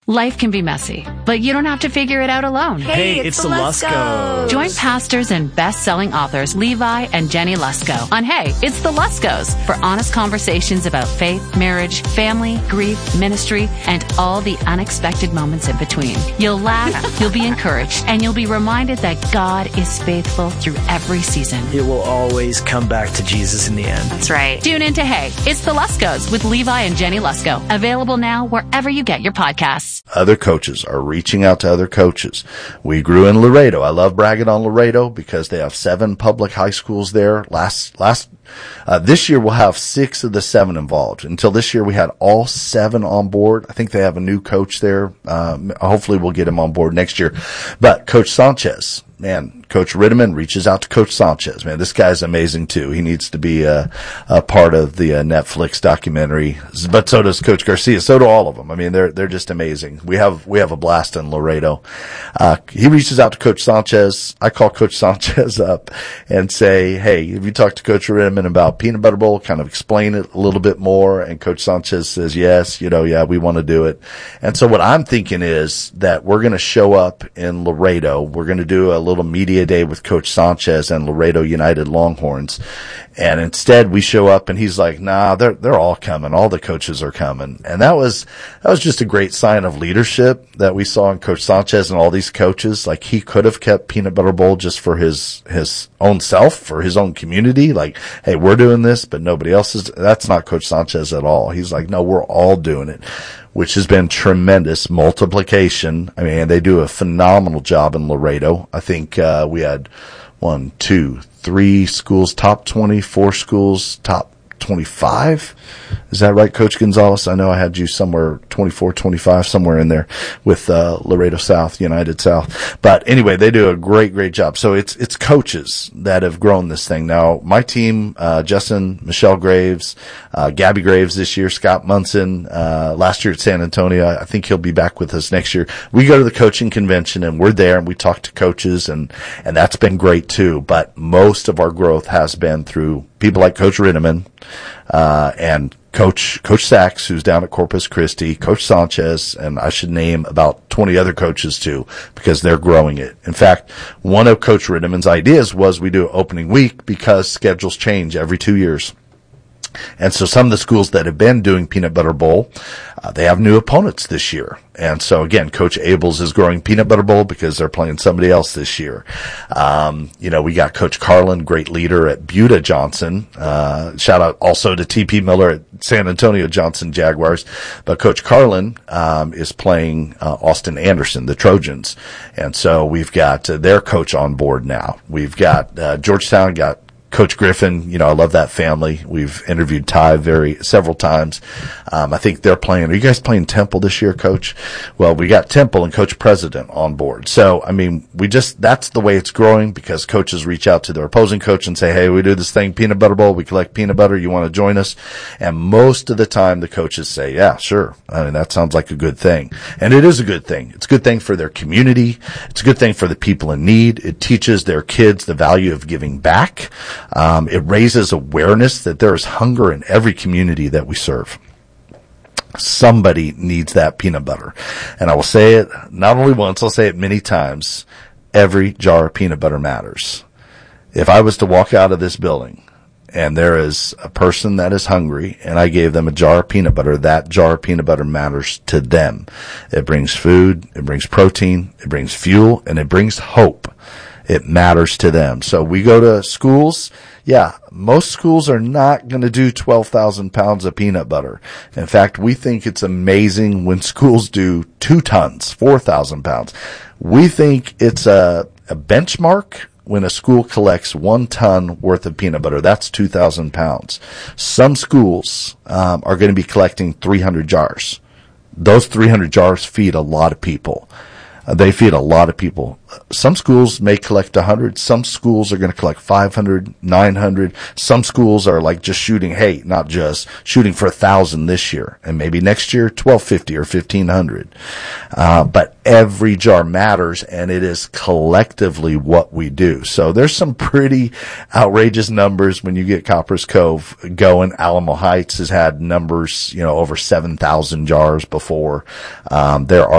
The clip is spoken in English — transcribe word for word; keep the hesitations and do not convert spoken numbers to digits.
Life can be messy, but you don't have to figure it out alone. Hey, Hey, it's, it's the the Luskos. Join pastors and best-selling authors Levi and Jenny Lusko on Hey, It's the Luskos for honest conversations about faith, marriage, family, grief, ministry, and all the unexpected moments in between. You'll laugh, you'll be encouraged, and you'll be reminded that God is faithful through every season. It will always come back to Jesus in the end. That's right. Tune in to Hey, It's the Luskos with Levi and Jenny Lusko. Available now wherever you get your podcasts. Other coaches are reaching out to other coaches. We grew in Laredo. I love bragging on Laredo because they have seven public high schools there. Last, last, uh, this year we'll have six of the seven involved. Until this year we had all seven on board. I think they have a new coach there. Um, hopefully we'll get him on board next year. But Coach Sanchez, man, Coach Ritteman reaches out to Coach Sanchez. Man, this guy's amazing too. He needs to be a, a part of the uh, Netflix documentary, but so does Coach Garcia. So do all of them. I mean, they're they're just amazing. We have we have a blast in Laredo. Uh, he reaches out to Coach Sanchez. I call Coach Sanchez up and say, "Hey, have you talked to Coach Ritteman about Peanut Butter Bowl? Kind of explain it a little bit more." And Coach Sanchez says, "Yes, you know, yeah, we want to do it." And so what I'm thinking is that we're going to show up in Laredo. We're going to do a little media day with Coach Sanchez and Laredo United Longhorns. And instead we show up and he's like, nah, they're, they're all coming. All the coaches are coming. And that was, that was just a great sign of leadership that we saw in Coach Sanchez and all these coaches. Like he could have kept Peanut Butter Bowl just for his, his own self, for his own community. Like, hey, we're doing this, but nobody else is. That's not Coach Sanchez at all. He's like, no, we're all doing it, which has been tremendous multiplication. I mean, they do a phenomenal job in Laredo. I think, uh, we had one, two, three schools, top twenty, four schools, top twenty-five. Is that right, Coach Gonzalez? I know I had you somewhere twenty-four, twenty-five, somewhere in there with uh, Laredo South, United South. But anyway, they do a great, great job. So it's it's coaches that have grown this thing. Now, my team, uh, Justin, Michelle Graves, uh, Gabby Graves this year, Scott Munson, uh, last year at San Antonio. I think he'll be back with us next year. We go to the coaching convention and we're there and we talk to coaches and, and that's been great too. But most of our growth has been through people like Coach Ritteman, uh, and Coach, Coach Sachs, who's down at Corpus Christi, Coach Sanchez, and I should name about twenty other coaches too, because they're growing it. In fact, one of Coach Ritteman's ideas was we do opening week because schedules change every two years. And so some of the schools that have been doing Peanut Butter Bowl, uh, they have new opponents this year. And so again, Coach Abels is growing Peanut Butter Bowl because they're playing somebody else this year. Um, you know, we got Coach Carlin, great leader at Buda Johnson. Uh, shout out also to T P Miller at San Antonio Johnson Jaguars. But Coach Carlin, um, is playing, uh, Austin Anderson, the Trojans. And so we've got uh, their coach on board now. We've got, uh, Georgetown got Coach Griffin. You know, I love that family. We've interviewed Ty very several times. Um, I think they're playing. Are you guys playing Temple this year, Coach? Well, we got Temple and Coach President on board. So, I mean, we just, that's the way it's growing because coaches reach out to their opposing coach and say, hey, we do this thing, Peanut Butter Bowl. We collect peanut butter. You want to join us? And most of the time the coaches say, yeah, sure. I mean, that sounds like a good thing. And it is a good thing. It's a good thing for their community. It's a good thing for the people in need. It teaches their kids the value of giving back. Um, it raises awareness that there is hunger in every community that we serve. Somebody needs that peanut butter. And I will say it not only once, I'll say it many times. Every jar of peanut butter matters. If I was to walk out of this building and there is a person that is hungry and I gave them a jar of peanut butter, that jar of peanut butter matters to them. It brings food, it brings protein, it brings fuel, and it brings hope. It matters to them. So we go to schools. Yeah, most schools are not going to do twelve thousand pounds of peanut butter. In fact, we think it's amazing when schools do two tons, four thousand pounds. We think it's a, a benchmark when a school collects one ton worth of peanut butter. That's two thousand pounds. Some schools um, are going to be collecting three hundred jars. Those three hundred jars feed a lot of people. Uh, they feed a lot of people. Some schools may collect one hundred. Some schools are going to collect five hundred, nine hundred. Some schools are like just shooting, hey, not just shooting for one thousand this year. And maybe next year, twelve fifty or fifteen hundred. Uh, but every jar matters, and it is collectively what we do. So there's some pretty outrageous numbers when you get Copper's Cove going. Alamo Heights has had numbers, you know, over seven thousand jars before. Um, there are